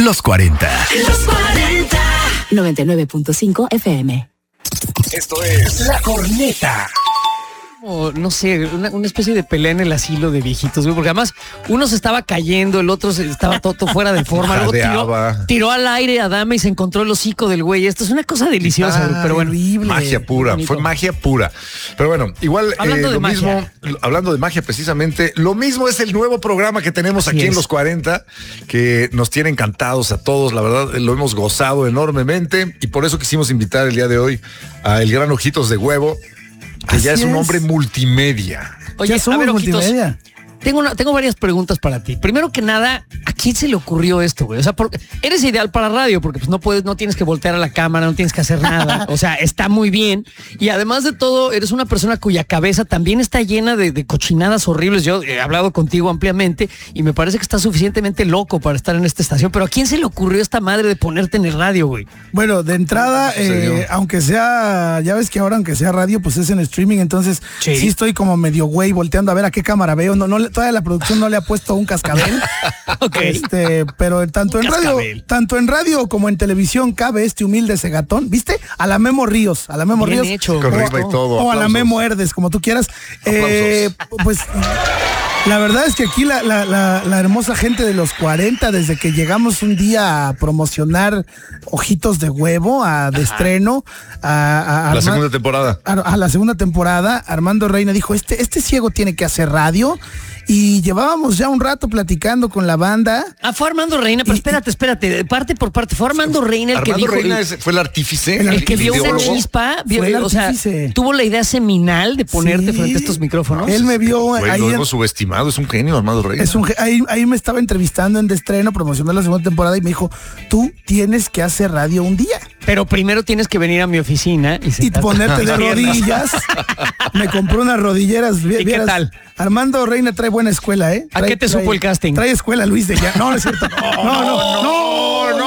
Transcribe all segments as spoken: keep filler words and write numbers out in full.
Los cuarenta. Los cuarenta. noventa y nueve punto cinco F M. Esto es La Corneta. O, no sé, una, una especie de pelea en el asilo de viejitos, güey, porque además uno se estaba cayendo, el otro se estaba todo fuera de forma, luego tiró, tiró al aire a Dama y se encontró el hocico del güey. Esto es una cosa deliciosa, ah, güey, pero bueno. Horrible. Magia pura, bonito. Fue magia pura. Pero bueno, igual hablando eh, de lo magia. mismo, hablando de magia precisamente, lo mismo es el nuevo programa que tenemos aquí Así en es. Los cuarenta, que nos tiene encantados a todos, la verdad, lo hemos gozado enormemente y por eso quisimos invitar el día de hoy a el gran Ojitos de Huevo, que Así ya es un es. hombre multimedia. Oye, Ya somos a ver, Ojitos, multimedia. Tengo, una, tengo varias preguntas para ti. Primero que nada, ¿a quién se le ocurrió esto, güey? O sea, porque eres ideal para radio, porque pues no puedes, no tienes que voltear a la cámara, no tienes que hacer nada. O sea, está muy bien. Y además de todo, eres una persona cuya cabeza también está llena de, de cochinadas horribles. Yo he hablado contigo ampliamente y me parece que estás suficientemente loco para estar en esta estación. Pero ¿a quién se le ocurrió esta madre de ponerte en el radio, güey? Bueno, de entrada, eh, aunque sea, ya ves que ahora aunque sea radio, pues es en streaming, entonces Sí. sí, estoy como medio güey volteando a ver a qué cámara veo. No, no, le- todavía la producción no le ha puesto un cascabel. Ok. Este, pero tanto Un en radio, cascabel. tanto en radio como en televisión cabe este humilde segatón, ¿viste? A la Memo Ríos, a la Memo Bien Ríos. hecho. Con o, ritmo y todo. o a la Aplausos. Memo Herdes, como tú quieras. Eh, pues la verdad es que aquí la, la, la, la hermosa gente de los cuarenta, desde que llegamos un día a promocionar Ojitos de Huevo, a de estreno, a, a- a La Arma- segunda temporada. a, a la segunda temporada, Armando Reina dijo, este, este ciego tiene que hacer radio. Y llevábamos ya un rato platicando con la banda. Ah, fue Armando Reina, pero Y- espérate, espérate, parte por parte. Fue Armando Reina el que Armando dijo... Reina el- es- fue el artífice. El El que vio una ideólogo. chispa, vio- Fue el o sea, artífice. tuvo la idea seminal de ponerte Sí. frente a estos micrófonos. Él me vio Güey, ahí. lo en- hemos subestimado, es un genio, Armando Reina. Es un, ge- ahí, ahí me estaba entrevistando en de estreno, promocionando la segunda temporada y me dijo, tú tienes que hacer radio un día Pero primero tienes que venir a mi oficina y, y sentarte ponerte en de las piernas. rodillas. Me compró unas rodilleras. vi- ¿Y qué vieras, tal? Armando Reina trae buena escuela, ¿eh? ¿A Trae- qué te trae- supo el casting? Trae escuela Luis de ya. No, no es cierto. No, no, no, no,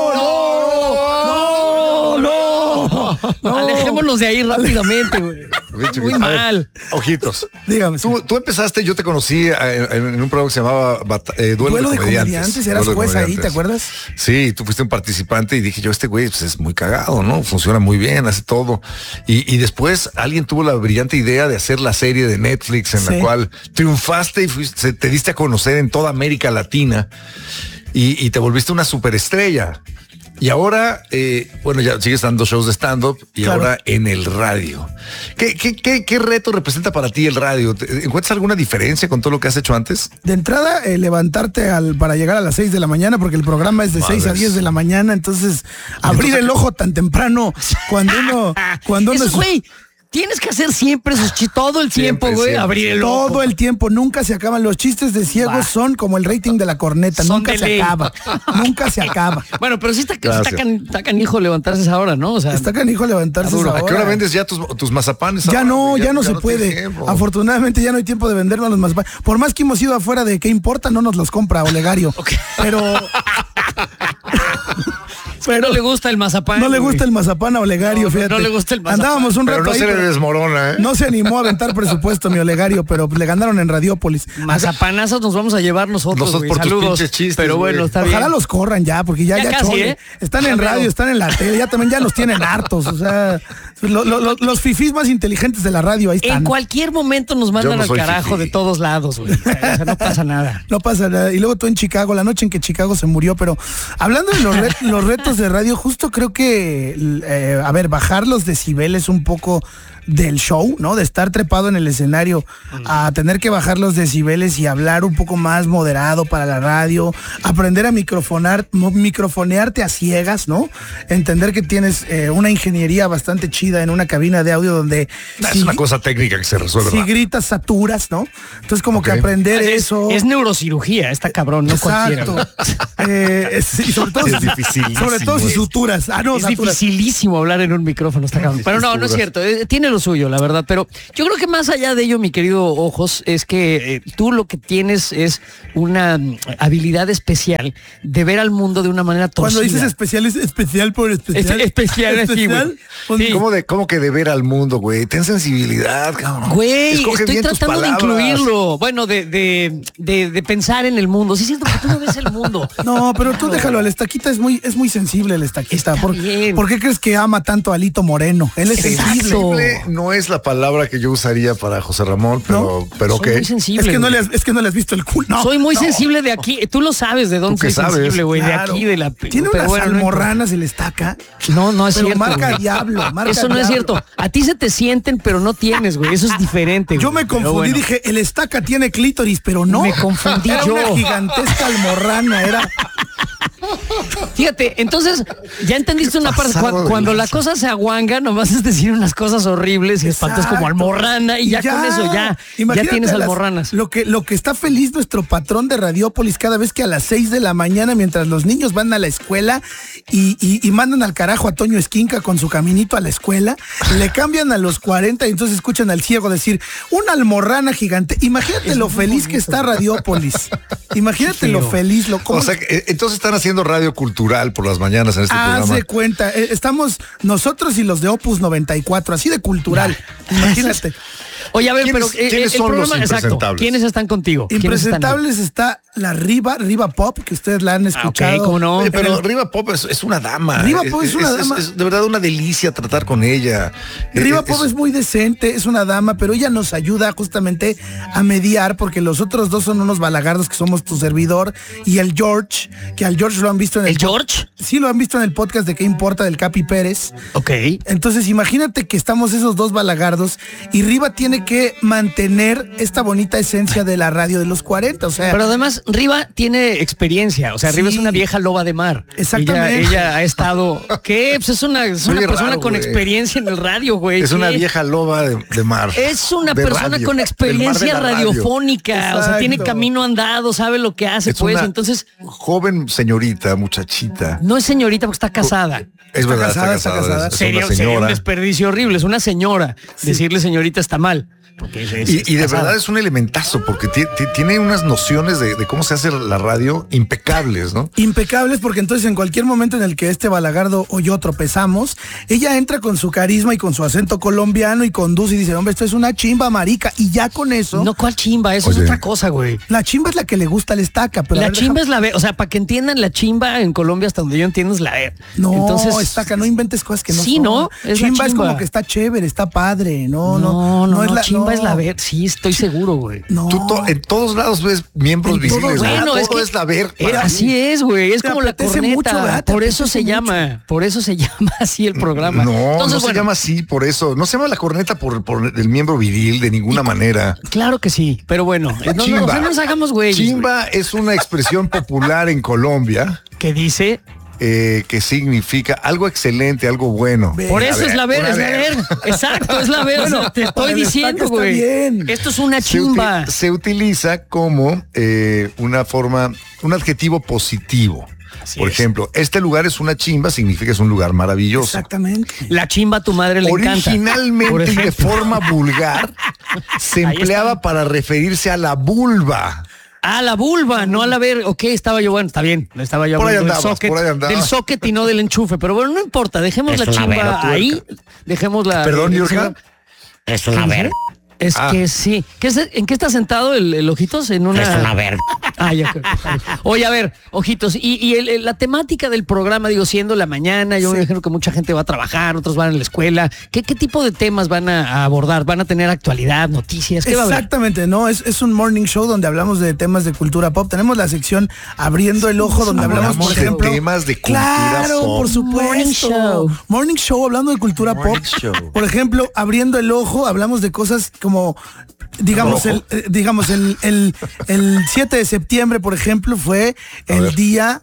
no, no, no, no. Alejémonos de ahí rápidamente, güey. Richie, Muy a ver, mal. Ojitos. Dígame. Tú, tú empezaste, yo te conocí eh, en, en un programa que se llamaba Bata- eh, Duelo, Duelo de de Comediantes. comediantes, eras Duelo de juez ahí, Comediantes. ¿te acuerdas? Sí, tú fuiste un participante y dije yo, este güey pues, es muy cagado, ¿no? Funciona muy bien, hace todo. Y, y después alguien tuvo la brillante idea de hacer la serie de Netflix en Sí. la cual triunfaste y fuiste, te diste a conocer en toda América Latina y, y te volviste una superestrella. Y ahora, eh, bueno, ya sigues dando shows de stand-up y Claro. ahora en el radio. ¿Qué, qué, qué, ¿Qué reto representa para ti el radio? ¿Te- ¿Encuentras alguna diferencia con todo lo que has hecho antes? De entrada, eh, levantarte al, para llegar a las seis de la mañana, porque el programa es de seis a Madres. diez de la mañana, entonces abrir entonces, el ojo tan temprano cuando uno, cuando uno Eso, es- güey, tienes que hacer siempre esos chistes, todo el tiempo, Siempre, güey, siempre. abrir el ojo. todo el tiempo, nunca se acaban. Los chistes de ciegos Va. son como el rating de la corneta, Son nunca de se ley. acaba, nunca se acaba. Bueno, pero sí está, está, Gracias. can- está canijo levantarse esa hora, ¿no? O sea, Está canijo levantarse Está duro. esa ¿A qué hora hora. vendes ya tus, tus mazapanes? Ya ahora, no, güey? ya, no se tienes puede. tiempo. Afortunadamente ya no hay tiempo de vendernos los mazapanes. Por más que hemos ido afuera de qué importa, no nos los compra Olegario. Pero pero no le gusta el mazapán. no le güey. gusta el mazapán a Olegario, No, no, fíjate. no le gusta el mazapán. Andábamos un Pero rato no ahí, se le pero desmorona, ¿eh? no se animó a aventar presupuesto mi Olegario, pero le ganaron en Radiópolis. Mazapanazos nos vamos a llevar nosotros, Nosotros güey. por tus Saludos. pinches chistes, pero bueno, güey. está Ojalá bien. los corran ya, porque ya, Ya ya, casi, chole. ¿eh? Están Ya en veo. radio, están en la tele, ya también ya nos tienen hartos. O sea, lo- lo- lo- los fifís más inteligentes de la radio ahí están. En cualquier momento nos Yo mandan no al soy carajo fifí. de todos lados, güey. O sea, no pasa nada. No pasa nada. Y luego tú en Chicago, la noche en que Chicago se murió, pero hablando de los, re- los retos de radio, justo creo que, eh, a ver, bajar los decibeles un poco del show, ¿no? De estar trepado en el escenario a tener que bajar los decibeles y hablar un poco más moderado para la radio, aprender a microfonar, mo- microfonearte a ciegas, ¿no? Entender que tienes eh, una ingeniería bastante chida en una cabina de audio donde Es si- una cosa técnica que se resuelve. si rápido. gritas saturas, ¿no? Entonces como Ok. que aprender Es, eso. es neurocirugía, está cabrón, no cualquiera. Exacto. güey. Eh, es- y sobre todo, Es si- dificilísimo. sobre todo si Es- suturas. Ah, no, Es saturas. dificilísimo hablar en un micrófono, está cabrón. Pero no, no es cierto. eh, Tiene lo suyo, la verdad. Pero yo creo que más allá de ello, mi querido Ojos, es que eh, tú lo que tienes es una mm, habilidad especial de ver al mundo de una manera torcida. Cuando dices especial, es especial por Es- especial. especial, así, güey. Pues, Sí. ¿Cómo de, cómo que de ver al mundo, güey? Ten sensibilidad, cabrón. Güey, Escoge estoy bien tus tratando de palabras. incluirlo. Bueno, de, de, de, de pensar en el mundo. Sí, siento que tú no ves el mundo. No, pero tú déjalo, el Estaquita es muy, es muy sensible el Estaquita. Está ¿Por, bien. ¿Por qué crees que ama tanto a Alito Moreno? Él es Exacto. sensible. Sensible no es la palabra que yo usaría para José Ramón, pero, pero ok. Soy muy sensible. Es que, no güey. le has, es que no le has visto el culo. No, Soy muy no. sensible de aquí. Tú lo sabes de dónde ¿Tú qué soy sabes? sensible, güey. Claro. De aquí, de la. Tiene pero unas bueno, no almorranas el Estaca. No, no es Pero cierto. marca güey. diablo, marca Eso no es diablo. cierto. A ti se te sienten, pero no tienes, güey. Eso es diferente. Yo güey. me Pero confundí, bueno. dije, el Estaca tiene clítoris, pero no. Me confundí era yo. una gigantesca almorrana, era. Fíjate, entonces ya entendiste una parte. pasado Cu- de cuando la lanza. cosa se aguanga, nomás es decir unas cosas horribles y espantas Exacto. como almorrana y ya, con eso ya, ya Imagínate tienes a las- almorranas. Lo que, lo que está feliz nuestro patrón de Radiópolis cada vez que a las seis de la mañana, mientras los niños van a la escuela y, y- y mandan al carajo a Toño Esquinca con su caminito a la escuela, le cambian a los cuarenta y entonces escuchan al ciego decir, una almorrana gigante. Imagínate lo feliz que está Radiópolis. Imagínate lo feo. feliz, lo cómo- O sea, que, eh, entonces están haciendo radio cultural por las mañanas en este Haz programa. de cuenta, eh, estamos nosotros y los de Opus noventa y cuatro, así de cultural. Imagínate. Oye, a ver, pero ¿Quiénes- eh, quiénes el son los programa, exacto. impresentables? ¿Quiénes están contigo? ¿Quiénes están ahí? Impresentables está la Riva, Riva Pop, que ustedes la han Ah, ok, escuchado. ¿cómo no? Oye, pero En el- Riva Pop es, es una dama. Riva Pop es una dama. Es, de verdad una delicia tratar con ella. Riva Eh, Pop es muy decente, es una dama, pero ella nos ayuda justamente a mediar, porque los otros dos son unos balagardos que somos tu servidor y el George, que al George lo han visto en el, ¿El George? Sí, lo han visto en el podcast de ¿Qué importa? Del Capi Pérez. Ok. Entonces imagínate que estamos esos dos balagardos y Riva tiene que mantener esta bonita esencia de la radio de los cuarenta, o sea, Pero además, Riva tiene experiencia. O sea, Riva Sí. es una vieja loba de mar. Exactamente. Ella, ella ha estado. ¿Qué? Pues es una, es una Oye, persona raro, con güey. experiencia en el radio, güey. Es una ¿Qué? vieja loba de, de mar. Es una De persona radio, con del mar de experiencia la radio. radiofónica. O sea, Exacto. tiene camino andado, sabe lo que hace, Es pues. una Entonces, joven señorita, muchachita. no es señorita porque está casada. Es verdad, casada, está está casada. casada. es- es Sería, una sería un señora. desperdicio horrible. Es una señora. Decirle señorita está mal. Porque es- es- Y, es y de casada. verdad es un elementazo porque ti- ti- tiene unas nociones de, de cómo se hace la radio impecables, ¿no? impecables, porque entonces en cualquier momento en el que este balagardo o yo tropezamos, ella entra con su carisma y con su acento colombiano y conduce y dice, hombre, esto es una chimba marica, y ya con eso, No, ¿cuál chimba? Eso Oye. es otra cosa, güey. la chimba es la que le gusta al Estaca, pero a La ver, chimba deja- es la ver, o sea, para que entiendan la chimba en Colombia, hasta donde yo entiendo, es la ver. No, Entonces, Estaca, no inventes cosas que no Sí, son. ¿no? Es la chimba es chimba. como que está chévere, está padre, no, no, no, no, es la chimba no. es la ver. Sí, estoy seguro, güey. No. Tú to- en todos lados ves miembros En visibles. todos- ¿verdad? Bueno, Todo es que es la ver. Eh, para así mí. es, güey. Es Te como la apetece corneta. mucho, ¿verdad? Te Por eso se apetece llama, por eso se llama así el programa. No, Entonces, no se bueno, llama así por eso. No se llama la corneta por, por el miembro viril de ninguna manera. Claro que sí, pero bueno, no, no, Chimba. o sea, no nos hagamos güey. Chimba es una expresión popular en Colombia Que dice, eh, que significa algo excelente, algo bueno. Ve. por A eso es la ver, una es la ver. Exacto, es la ver. o sea, Bueno, te para estoy el diciendo, Estaca está güey. bien. Esto es una Se, uti- chimba. se utiliza como eh, una forma, un adjetivo positivo. Así Por es. ejemplo, este lugar es una chimba, significa que es un lugar maravilloso. Exactamente. La chimba a tu madre le encanta. Por Originalmente y de ejemplo. forma vulgar se Ahí empleaba está. para referirse a la vulva. Ah, la vulva, no a la ver. Ok, estaba yo, bueno, está bien. Estaba yo Por ahí hablando del andabas, socket, por ahí andabas. del socket y no del enchufe. Pero bueno, no importa, dejemos Es la una chimba vera ahí. puerca. Dejemos la. Perdón, eh, Yurka. Es una verga. Es Ah. que sí. ¿Qué es- ¿En qué está sentado el, el Ojitos? En una. Es una verga. Ah, ya creo. Oye, a ver, Ojitos, y, y el- el- la temática del programa, digo, siendo la mañana, yo me imagino que mucha gente va a trabajar, otros van a la escuela. ¿Qué, qué tipo de temas van a, a abordar? ¿Van a tener actualidad, noticias? ¿Qué va a haber? Exactamente, ¿no? Es, es un morning show donde hablamos de temas de cultura pop. Tenemos la sección Abriendo el Ojo, donde hablamos, Hablamos por de ejemplo... temas de cultura Claro, pop. por supuesto. Morning show. Morning show, hablando de cultura Morning pop. show. Por ejemplo, Abriendo el Ojo, hablamos de cosas como... Digamos, ¿Rojo? el, eh, digamos el, el, el siete de septiembre, por ejemplo, fue A el ver. día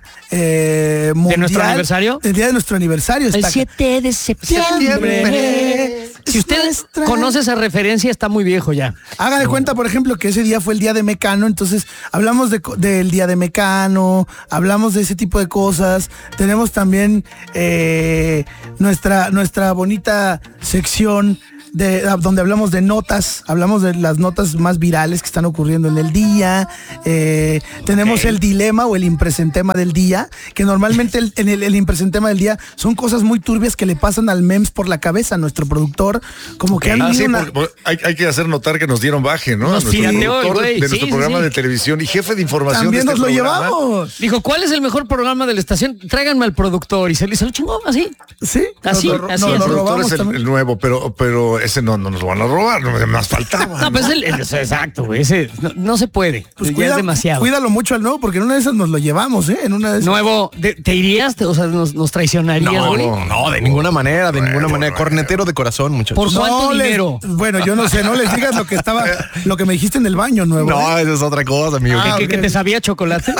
eh, mundial. nuestro aniversario? El día de nuestro aniversario. El está- siete de septiembre. Si usted Nuestra- conoce esa referencia, está muy viejo ya. Haga de cuenta, por ejemplo, que ese día fue el día de Mecano, entonces hablamos de, co- del día de Mecano, hablamos de ese tipo de cosas. Tenemos también eh, nuestra, nuestra bonita sección de, donde hablamos de notas, hablamos de las notas más virales que están ocurriendo en el día. Eh, tenemos Okay. el dilema o el impresentema del día, que normalmente el, en el, el impresentema del día son cosas muy turbias que le pasan al memes por la cabeza a nuestro productor, como que han Ah, sí, vivido una... por- por- hay, hay que hacer notar que nos dieron baje, ¿no? Nos A nuestro pirateó el productor güey, de sí, nuestro sí, programa sí. de televisión y jefe de información También de nos este lo programa. llevamos. Dijo, ¿cuál es el mejor programa de la estación? Tráiganme al productor. Y se, se lo chingó así. Sí, Así, nos lo, así nos es. lo El productor robamos es el, también. el nuevo, pero, pero ese no, no nos lo van a robar, no, más faltaba. No, pues el, el- exacto, güey. Ese no, no se puede. Pues ya cuida- es demasiado. Cuídalo mucho al nuevo, porque en una de esas nos lo llevamos, ¿eh? En una de esas. Nuevo, de- ¿te irías? Te- O sea, nos, nos traicionarías, No, güey. no. No, de ninguna manera, de ninguna manera. Cornetero de corazón, muchachos. ¿Por cuánto les- dinero? bueno, yo no sé, no les digas lo que estaba, lo que me dijiste en el baño, nuevo. No, ¿eh? esa es otra cosa, amigo. ¿Que, Ah, que- ok. que te sabía chocolate?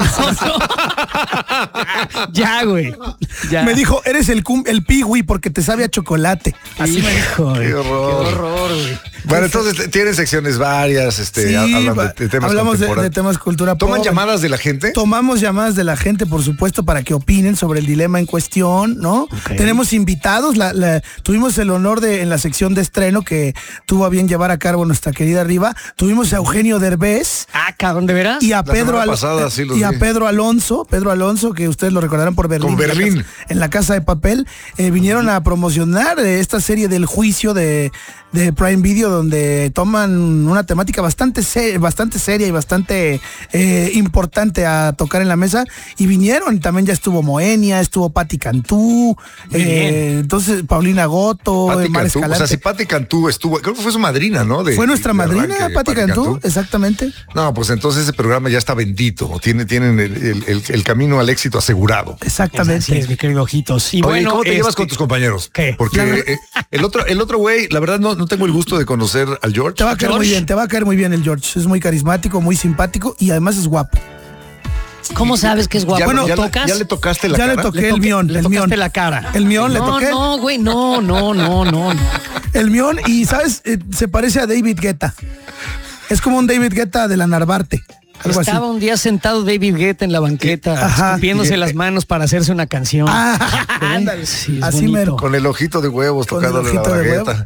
Ya, güey. Ya. Me dijo, eres el, cum- el pigui porque te sabe a chocolate. Así me dijo, güey. Qué horror. Qué horror, güey. Bueno, entonces tienen secciones varias, este, Sí, hablan va- de, de temas hablamos de, de contemporáneos. temas cultura ¿Toman pop. llamadas de la gente? Tomamos llamadas de la gente, por supuesto, para que opinen sobre el dilema en cuestión, ¿no? Ok. Tenemos invitados, la- la- tuvimos el honor de, en la sección de estreno que tuvo a bien llevar a cabo nuestra querida Riva, tuvimos a Eugenio Derbez Ah, cabrón, ¿de veras? y a La Pedro semana Al- pasada sí los y a vi. Pedro Alonso, Pedro Alonso, que ustedes lo recordarán por Berlín. Con en la Berlín. casa- En la Casa de Papel, eh, vinieron a promocionar eh, esta serie del juicio de, de Prime Video, donde toman una temática bastante, se- bastante seria y bastante eh, importante a tocar en la mesa. Y vinieron, también ya estuvo Moenia, estuvo Patti Cantú, Muy eh, bien. entonces Paulina Goto, Pati Mar Cantú, o sea, Escalante. si Pati Cantú estuvo, creo que fue su madrina, ¿no? De- Fue nuestra de madrina, arranque, Patti Cantú, exactamente. No, pues entonces ese programa ya está bendito, tiene, tienen el, el- el- el camino al éxito asegurado. Exactamente. Así es, mi querido Ojitos. Y Oye, bueno, ¿cómo te llevas este, con tus compañeros? ¿Qué? Porque La- eh, el otro, el otro güey, la verdad no, no tengo el gusto de conocer al George. Te va a caer muy George. bien, te va a caer muy bien el George. Es muy carismático, muy simpático y además es guapo. ¿Cómo sabes que es guapo? ¿Ya, ¿Lo ya, tocas? ya le tocaste la Ya le cara? toqué Le el toqué- mión, le el tocaste mión. la cara. El mión, le no, toqué. No, güey, no, no, no, no. no. El mión, y sabes, Eh, se parece a David Guetta. Es como un David Guetta de la Narvarte. Algo Estaba así. un día sentado David Guetta en la banqueta, Ajá. escupiéndose las manos para hacerse una canción. Ah, ¿Eh? ándale. Sí, es Así bonito. mero. Con el ojito de huevos Con el tocándole la ojito de bragueta.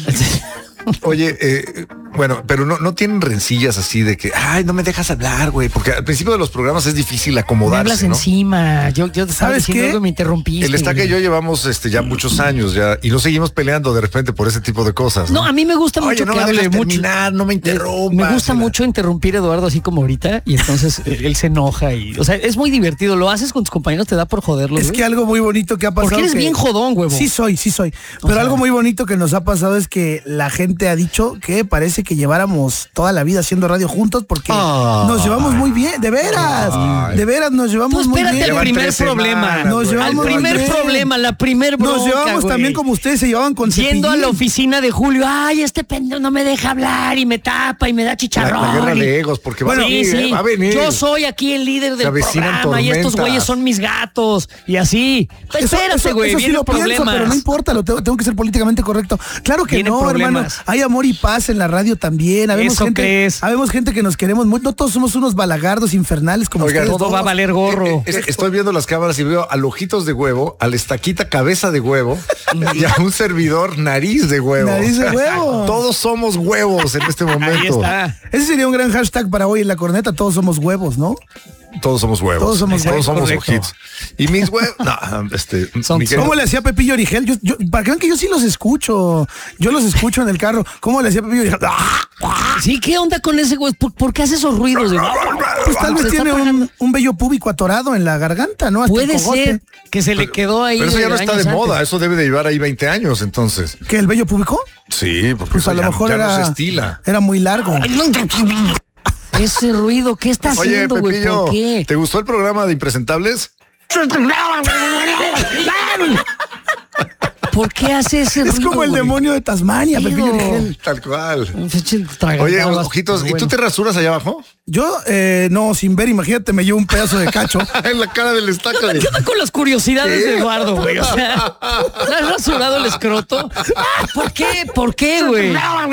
Oye, eh, bueno, pero no, no tienen rencillas así de que, ay, no me dejas hablar, güey, porque al principio de los programas es difícil Me acomodarse, hablas ¿no? encima. Yo, yo te estaba ¿Sabes diciendo qué? algo y me interrumpiste. El Estaca y güey. yo llevamos este ya muchos años ya y nos seguimos peleando de repente por ese tipo de cosas. No, No, a mí me gusta Oye, mucho no que me hable dejas mucho. terminar, no me interrumpas. Me gusta Y la- mucho interrumpir a Eduardo así como ahorita y entonces eh, él se enoja y, o sea, es muy divertido. Lo haces con tus compañeros, te da por joderlos. Es güey? que algo muy bonito que ha pasado. Porque eres que- bien jodón, huevo. Sí soy, sí soy. O Pero sea- algo muy bonito que nos ha pasado es que la gente ha dicho que parece que lleváramos toda la vida haciendo radio juntos porque Ay. nos llevamos muy bien, de veras. Ay. De veras nos Tú llevamos muy espérate bien. al Llevan primer tres problema. semanas, Nos güey. llevamos Al muy primer bien. problema, la primer bronca, Nos llevamos güey. también como ustedes se llevaban con Yendo a la Cepillín. oficina de Julio, ay, este pendejo no me deja hablar y me tapa y me da La, chicharrón. la guerra y- de egos, porque va a Sí, venir, sí. ¿eh? va a venir. Yo soy aquí el líder Se del avecinan programa y estos tormentas. güeyes son mis gatos y así. Eso- Espérate, eso- güey, eso sí vienen lo pienso, problemas. pero no importa, lo tengo, tengo que ser políticamente correcto. Claro que Vienen no, hermano. problemas. Hay amor y paz en la radio también. Habemos ¿Eso gente, crees? habemos gente que nos queremos mucho. No todos somos unos balagardos infernales como Oigan, ustedes. Todo va a dos. valer gorro. Eh, eh, estoy viendo las cámaras y veo al ojitos de huevo, al estaquita cabeza de huevo y a un servidor nariz de huevo. Nariz de huevo. Todos somos huevos en este momento. Ahí está. Ese sería un gran hashtag para hoy en la corneta. Todos somos huevos, ¿no? Todos somos huevos. Todos somos Todos huevos, somos correcto. ojitos. Y mis huevos. No, este. Son- mi querido- ¿Cómo le hacía Pepillo Origel? Yo, yo, para que vean que yo sí los escucho. Yo los escucho en el carro. ¿Cómo le hacía Pepillo Origel? Sí, ¿qué onda con ese güey? ¿Por, por qué hace esos ruidos? de- Pues tal Se vez está tiene pagando. un, un vello púbico atorado en la garganta, ¿no? Hasta el Puede cogote. ser que se le quedó ahí. Pero eso ya de no está años de moda. antes. Eso debe de llevar ahí veinte años, entonces. ¿Que el vello púbico? Sí, porque Pues eso a lo ya, mejor ya no era, se estila. era muy largo. Ese ruido, ¿qué está Oye, haciendo, güey? Pepillo, ¿Por qué? ¿te gustó el programa de Impresentables? ¿Por qué hace ese ruido? Es como el güey? demonio de Tasmania, Tío. Pepillo Origel. Tal cual. Un pinche Oye, tragantado, ojitos, ¿y tú bueno. te rasuras allá abajo? Yo, eh, no, sin ver, imagínate, me llevo un pedazo de cacho. En la cara del estaca. De... ¿Qué onda con las curiosidades ¿Qué? de Eduardo, güey? O sea, ¿te has rasurado el escroto? ¿Por qué? ¿Por qué, güey?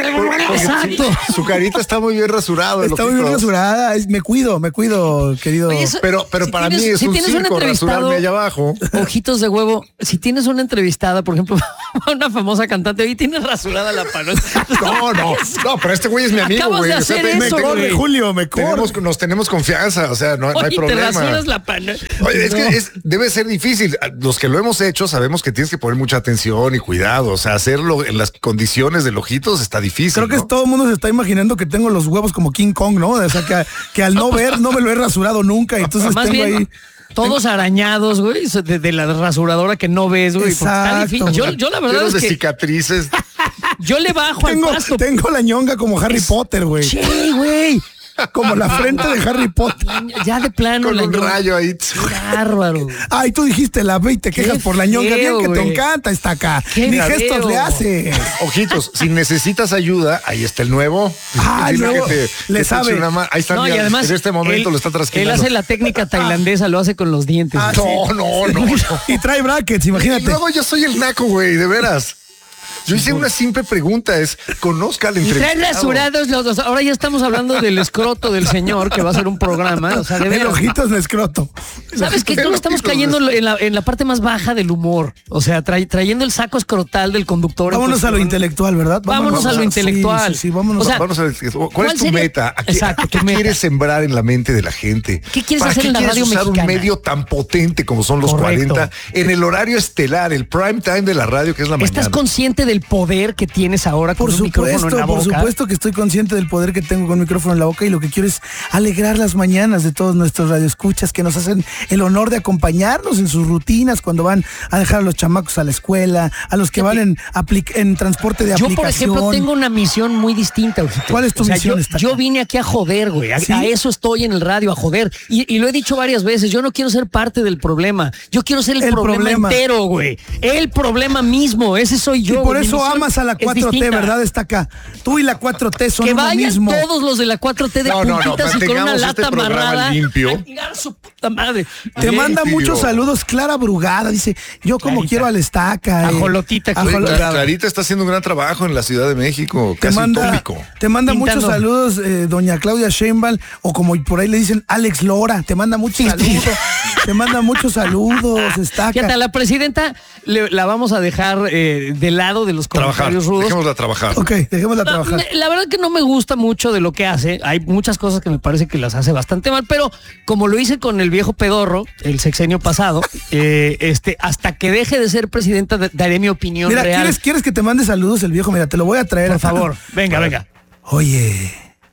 Exacto. Su, su carita está muy bien rasurado. Está muy bien rasurada. Es- me cuido, me cuido, querido. Oye, eso- Pero, pero si para tienes- mí es si un tienes un circo entrevistado- rasurarme allá abajo. Ojitos de huevo, si tienes una entrevistada, por ejemplo, a una famosa cantante, y tienes rasurada la pano. No, no, no, pero este güey es mi amigo, Acabas güey. de O sea, hacer te- me eso, tengo- güey. Julio, me corre. tenemos, nos tenemos confianza, o sea, no, no hay Oye, te problema. rasuras la pana. Oye, es No. que es- debe ser difícil. Los que lo hemos hecho sabemos que tienes que poner mucha atención y cuidado. O sea, hacerlo en las condiciones del ojitos está difícil. Creo que ¿no? es- todo el mundo se está imaginando que tengo los huevos como King Kong, ¿no? O sea, que, que al no ver no me lo he rasurado nunca. Y entonces Más tengo bien, ahí. todos arañados, güey, de, de la rasuradora que no ves, güey. porque Está Exacto. difícil. Yo, yo la verdad Llenos es de que cicatrices. yo le bajo Tengo, al pasto. tengo la ñonga como Harry Potter, güey. Sí, güey. Como la frente de Harry Potter. Ya de plano. Con la un ñonga. rayo ahí. Qué bárbaro. Ay, tú dijiste la ve y te Qué quejas por la ñonga. feo, Bien que te güey. encanta, está acá. Qué Ni feo. gestos le hace. Ojitos, si necesitas ayuda, ahí está el nuevo. Ah, Dile luego, que te- le que te sabe. eche una mano. Ahí está, No, y mira, además, en este momento él, lo está él trasquilando. hace la técnica tailandesa, lo hace con los dientes. Ah, güey. No, no, no, no. Y trae brackets, Y imagínate. luego yo soy el naco, güey, de veras. Yo hice una simple pregunta, es, conozca al Y traen entrevistado. rasurados los dos. Ahora ya estamos hablando del escroto del señor que va a hacer un programa. O sea, de El veras. ojitos de escroto. ¿Sabes qué? Creo que estamos cayendo en la, en la parte más baja del humor. O sea, tra- trayendo el saco escrotal del conductor. en Vámonos a lo cuestión. intelectual, ¿verdad? Vámonos a lo sí, intelectual. Sí, sí, vámonos. O sea, Vamos a ver, ¿cuál, ¿cuál es tu sería- meta? ¿A qué, Exacto, a qué tu meta. quieres sembrar en la mente de la gente? ¿Qué quieres ¿Para hacer qué en la quieres radio usar mexicana? un medio tan potente como son los Correcto. cuarenta en el horario estelar, el prime time de la radio que es la ¿estás mañana? consciente del poder que tienes ahora con Por un micrófono supuesto, en la por boca? supuesto que estoy consciente del poder que tengo con el micrófono en la boca y lo que quiero es alegrar las mañanas de todos nuestros radioescuchas que nos hacen el honor de acompañarnos en sus rutinas cuando van a dejar a los chamacos a la escuela, a los que van en, apli- en transporte de Yo, aplicación. por ejemplo, tengo una misión muy distinta. Ojito. ¿Cuál es tu O sea, misión, Yo, Estaca? yo vine aquí a joder, güey. A, ¿Sí? a eso estoy en el radio, a joder. Y, y lo he dicho varias veces. Yo no quiero ser parte del problema. Yo quiero ser el, El problema, problema. entero, güey. El problema mismo. Ese soy Y yo. por güey. Mi eso misión amas a la es cuatro T, distinta. ¿verdad? Está acá. Tú y la cuatro T son Que uno vayan mismo. todos los de la cuatro T de No, no, no, puntitas y con una mantengamos lata este programa amarrada. limpio. A tirar a su puta madre. Te Bien. manda limpio. muchos saludos Clara Brugada, dice, yo como Clarita. quiero al Estaca. eh. Ajolotita, Oye, Ajolo- Cla- Clarita está haciendo un gran trabajo en la Ciudad de México, Te casi manda, utópico. te manda Pintando. muchos saludos, eh, doña Claudia Sheinbaum, o como por ahí le dicen, Alex Lora, te manda muchos saludos, te manda muchos saludos, Estaca. Fíjate, a la presidenta le- la vamos a dejar eh, de lado de los Trabajar, comentarios rudos. dejémosla trabajar. Ok, dejémosla No, trabajar. me- la verdad que no me gusta mucho de lo que hace. Hay muchas cosas que me parece que las hace bastante mal, pero como lo hice con el viejo pedorro el sexenio pasado, eh, este, hasta que deje de ser presidenta de- daré mi opinión Mira, real. ¿quieres, ¿quieres que te mande saludos el viejo? Mira, te lo voy a traer. Por acá. favor, venga, venga. Oye,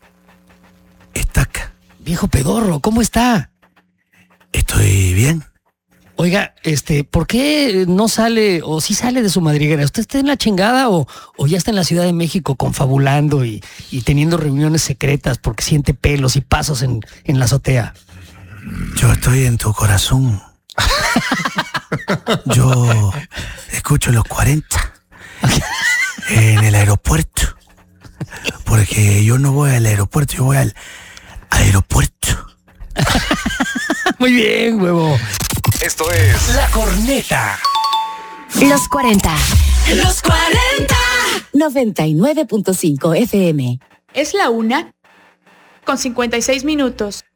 Estaca, Viejo pedorro, ¿cómo está? estoy bien. Oiga, este, ¿por qué no sale o sí sale de su madriguera? ¿Usted está en la chingada o, o ya está en la Ciudad de México confabulando y, y teniendo reuniones secretas porque siente pelos y pasos en, en la azotea? Yo estoy en tu corazón. Yo escucho los cuarenta en el aeropuerto. Porque yo no voy al aeropuerto, yo voy al aeropuerto. Muy bien, huevo. Esto es La Corneta. Los cuarenta. Los cuarenta. noventa y nueve punto cinco F M. Es la una con cincuenta y seis minutos.